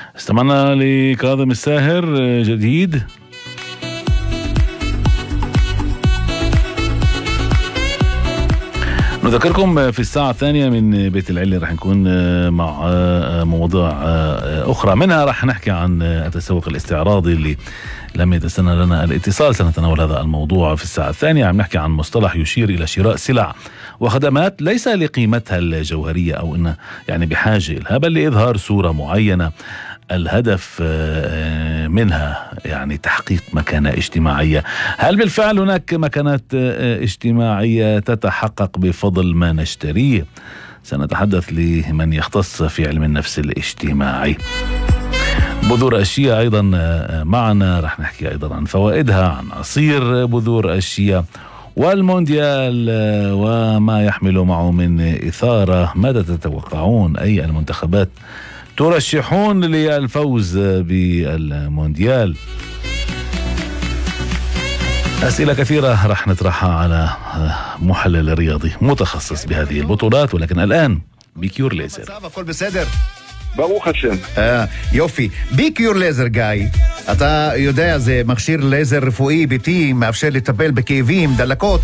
استمعنا لكاظم الساهر جديد. نذكركم في الساعة الثانية من بيت العلي رح نكون مع مواضيع أخرى، منها رح نحكي عن التسوق الاستعراضي اللي لم يتسنى لنا الاتصال. سنتناول هذا الموضوع في الساعة الثانية. عم نحكي عن مصطلح يشير إلى شراء سلع وخدمات ليس لقيمتها الجوهرية أو إنها يعني بحاجة لها، بل لإظهار صورة معينة الهدف منها يعني تحقيق مكانة اجتماعية. هل بالفعل هناك مكانات اجتماعية تتحقق بفضل ما نشتريه؟ سنتحدث لمن يختص في علم النفس الاجتماعي. بذور الشيا أيضا معنا، رح نحكي أيضا عن فوائدها، عن عصير بذور الشيا والمونديال وما يحمل معه من إثارة. ماذا تتوقعون؟ أي المنتخبات ترشحون للفوز بالمونديال؟ أسئلة كثيرة رح نطرحها على محلل رياضي متخصص בهذه البطولات. ولكن الآن بيكيور ليزر. הכל בסדר? ברוך השם. יופי. ביקיור לייזר, גיא, אתה יודע, זה מכשיר לייזר רפואי ביתי, מאפשר לטפל בכאבים, דלקות